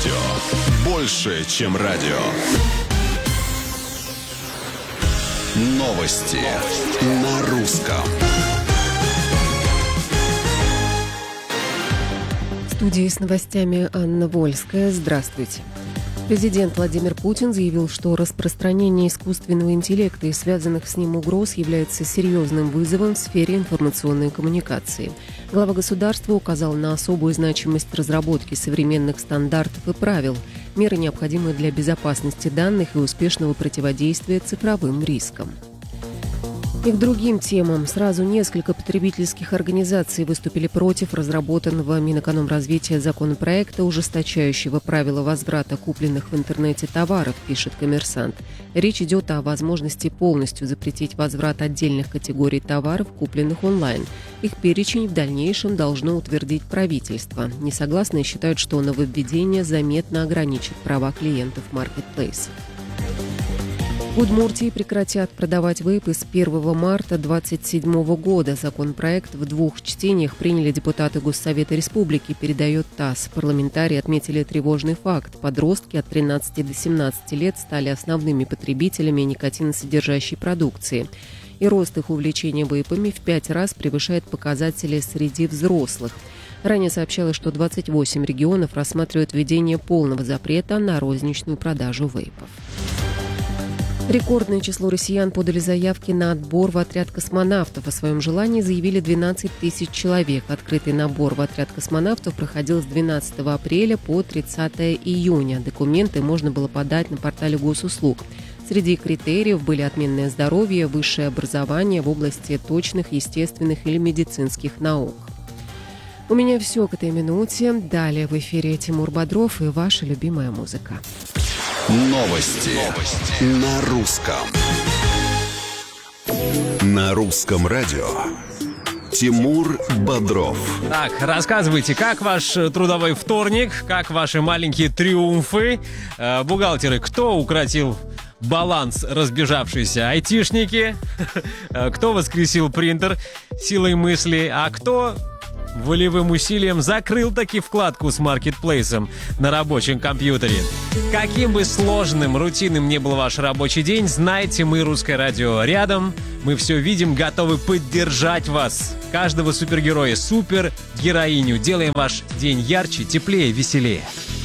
Радио. Больше, чем радио. Новости на русском. В студии с новостями Анна Вольская. Здравствуйте. Президент Владимир Путин заявил, что распространение искусственного интеллекта и связанных с ним угроз является серьезным вызовом в сфере информационной коммуникации. Глава государства указал на особую значимость разработки современных стандартов и правил, меры, необходимые для безопасности данных и успешного противодействия цифровым рискам. И к другим темам. Сразу несколько потребительских организаций выступили против разработанного Минэкономразвития законопроекта, ужесточающего правила возврата купленных в интернете товаров, пишет «Коммерсант». Речь идет о возможности полностью запретить возврат отдельных категорий товаров, купленных онлайн. Их перечень в дальнейшем должно утвердить правительство. Несогласные считают, что нововведение заметно ограничит права клиентов маркетплейсов. В Удмуртии прекратят продавать вейпы с 1 марта 2027 года. Законопроект в двух чтениях приняли депутаты Госсовета Республики, передает ТАСС. Парламентарии отметили тревожный факт. Подростки от 13 до 17 лет стали основными потребителями никотиносодержащей продукции. И рост их увлечения вейпами в 5 раз превышает показатели среди взрослых. Ранее сообщалось, что 28 регионов рассматривают введение полного запрета на розничную продажу вейпов. Рекордное число россиян подали заявки на отбор в отряд космонавтов. О своем желании заявили 12 тысяч человек. Открытый набор в отряд космонавтов проходил с 12 апреля по 30 июня. Документы можно было подать на портале госуслуг. Среди критериев были отменное здоровье, высшее образование в области точных, естественных или медицинских наук. У меня все к этой минуте. Далее в эфире Тимур Бодров и ваша любимая музыка. Новости на русском. На русском радио. Тимур Бодров. Так, рассказывайте, как ваш трудовой вторник, как ваши маленькие триумфы? Бухгалтеры, кто укротил баланс разбежавшиеся айтишники? Кто воскресил принтер силой мысли? А кто волевым усилием закрыл таки вкладку с маркетплейсом на рабочем компьютере? Каким бы сложным, рутинным ни был ваш рабочий день, знайте, мы, Русское радио, рядом. Мы все видим, готовы поддержать вас. Каждого супергероя, супергероиню. Делаем ваш день ярче, теплее, веселее.